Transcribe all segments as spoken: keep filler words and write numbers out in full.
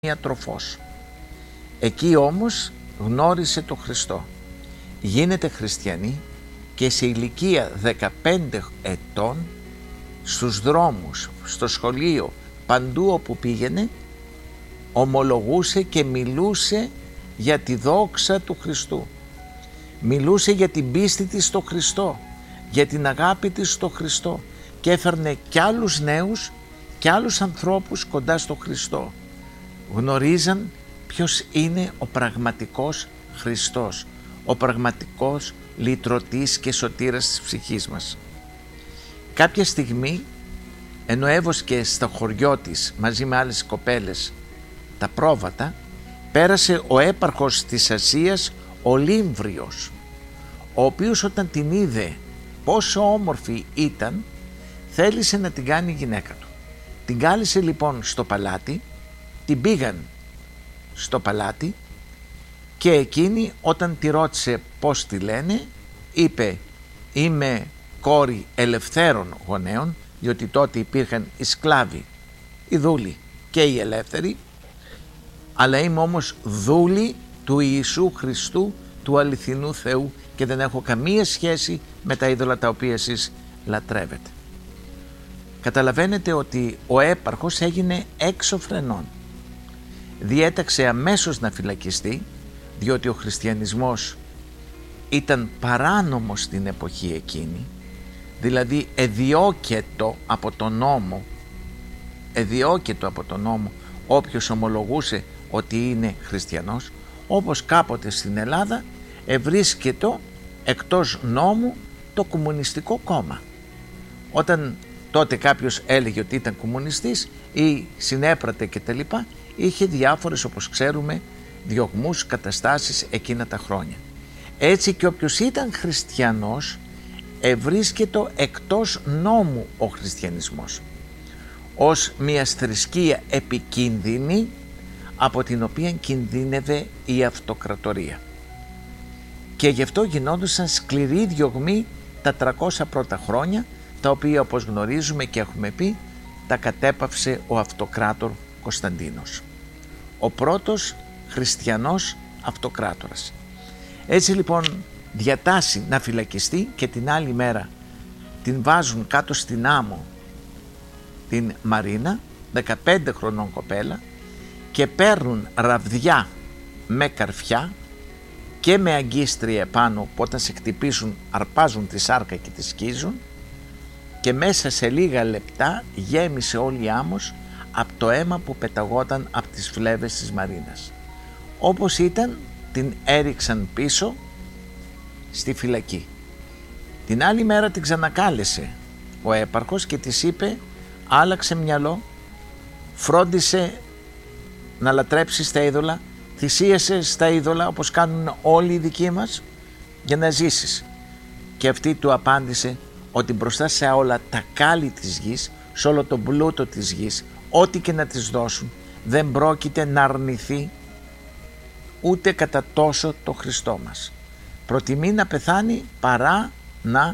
ιατροφός. Εκεί όμως γνώρισε το Χριστό. Γίνεται χριστιανή και σε ηλικία δεκαπέντε ετών στους δρόμους, στο σχολείο, παντού όπου πήγαινε, ομολογούσε και μιλούσε για τη δόξα του Χριστού. Μιλούσε για την πίστη της στο Χριστό, για την αγάπη της στο Χριστό και έφερνε κι άλλους νέους κι άλλους ανθρώπους κοντά στο Χριστό. Γνωρίζαν ποιος είναι ο πραγματικός Χριστός, ο πραγματικός λυτρωτής και σωτήρας της ψυχής μας. Κάποια στιγμή, ενώ έβοσκε στο χωριό της μαζί με άλλες κοπέλες τα πρόβατα, πέρασε ο έπαρχος της Ασίας, ο Λύμβριος, ο οποίος όταν την είδε πόσο όμορφη ήταν, θέλησε να την κάνει γυναίκα του. Την κάλεσε λοιπόν στο παλάτι, την πήγαν στο παλάτι και εκείνη όταν τη ρώτησε πώς τη λένε, είπε «Είμαι κόρη ελευθέρων γονέων», διότι τότε υπήρχαν οι σκλάβοι, οι δούλοι και οι ελεύθεροι, αλλά είμαι όμως δούλη του Ιησού Χριστού, του αληθινού Θεού και δεν έχω καμία σχέση με τα είδωλα τα οποία εσείς λατρεύετε. Καταλαβαίνετε ότι ο έπαρχος έγινε έξω φρενών. Διέταξε αμέσως να φυλακιστεί, διότι ο χριστιανισμός ήταν παράνομος στην εποχή εκείνη, δηλαδή εδιώκετο από τον νόμο, εδιώκετο από τον νόμο όποιος ομολογούσε ότι είναι χριστιανός, όπως κάποτε στην Ελλάδα ευρίσκετο εκτός νόμου το Κομμουνιστικό Κόμμα. Όταν τότε κάποιος έλεγε ότι ήταν κομμουνιστής ή συνέπρατε και τα λοιπά, είχε διάφορες, όπως ξέρουμε, διωγμούς, καταστάσεις εκείνα τα χρόνια. Έτσι και όποιος ήταν χριστιανός ευρίσκετο εκτός νόμου ο χριστιανισμός, ως μια θρησκεία επικίνδυνη από την οποία κινδύνευε η αυτοκρατορία. Και γι' αυτό γινόντουσαν σκληροί διωγμοί τα τριακόσια πρώτα χρόνια, τα οποία όπως γνωρίζουμε και έχουμε πει τα κατέπαυσε ο αυτοκράτορ Κωνσταντίνος, ο πρώτος χριστιανός αυτοκράτορας. Έτσι λοιπόν διατάσσει να φυλακιστεί και την άλλη μέρα την βάζουν κάτω στην άμμο την Μαρίνα, δεκαπέντε χρονών κοπέλα, και παίρνουν ραβδιά με καρφιά και με αγκίστρια επάνω που όταν σε χτυπήσουν αρπάζουν τη σάρκα και τη σκίζουν, και μέσα σε λίγα λεπτά γέμισε όλη η άμμος από το αίμα που πεταγόταν από τις φλέβες της Μαρίνας. Όπως ήταν, την έριξαν πίσω στη φυλακή. Την άλλη μέρα την ξανακάλεσε ο έπαρχος και της είπε άλλαξε μυαλό, φρόντισε να λατρέψεις τα είδωλα, θυσίασε στα είδωλα όπως κάνουν όλοι οι δικοί μας για να ζήσεις. Και αυτή του απάντησε ότι μπροστά σε όλα τα κάλλη της γης, σε όλο τον πλούτο της γης, ό,τι και να της δώσουν, δεν πρόκειται να αρνηθεί ούτε κατά τόσο το Χριστό μας. Προτιμεί να πεθάνει παρά να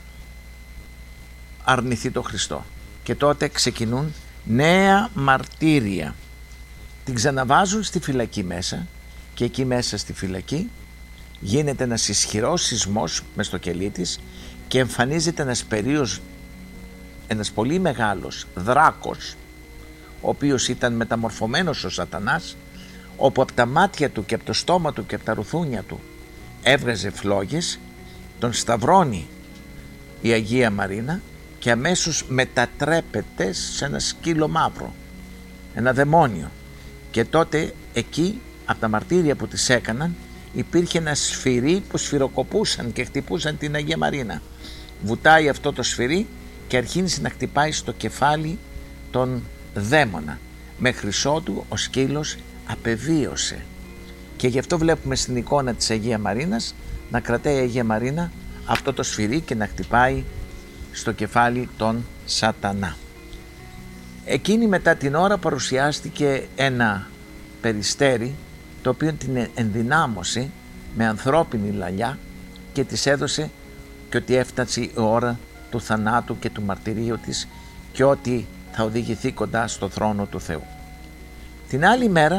αρνηθεί το Χριστό. Και τότε ξεκινούν νέα μαρτύρια. Την ξαναβάζουν στη φυλακή μέσα και εκεί μέσα στη φυλακή γίνεται ένας ισχυρός σεισμός μες στο κελί της και εμφανίζεται ένας περίος, ένας πολύ μεγάλος δράκος, ο οποίος ήταν μεταμορφωμένος ο Σατανάς, όπου από τα μάτια του και από το στόμα του και από τα ρουθούνια του έβγαζε φλόγες, τον σταυρώνει η Αγία Μαρίνα και αμέσως μετατρέπεται σε ένα σκύλο μαύρο, ένα δαιμόνιο. Και τότε εκεί από τα μαρτύρια που τις έκαναν υπήρχε ένα σφυρί που σφυροκοπούσαν και χτυπούσαν την Αγία Μαρίνα. Βουτάει αυτό το σφυρί και αρχίζει να χτυπάει στο κεφάλι τον δαίμονα, μέχρι ότου ο σκύλος απεβίωσε. Και γι' αυτό βλέπουμε στην εικόνα της Αγία Μαρίνας να κρατάει η Αγία Μαρίνα αυτό το σφυρί και να χτυπάει στο κεφάλι τον Σατανά. Εκείνη μετά την ώρα παρουσιάστηκε ένα περιστέρι το οποίο την ενδυνάμωσε με ανθρώπινη λαλιά και της έδωσε και ότι έφτασε η ώρα του θανάτου και του μαρτυρίου της και ότι θα οδηγηθεί κοντά στο θρόνο του Θεού. Την άλλη μέρα